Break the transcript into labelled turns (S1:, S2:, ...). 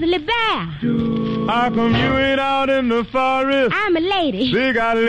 S1: grizzly bear.
S2: How come you ain't out in the forest?
S1: I'm a lady.
S2: Big eyed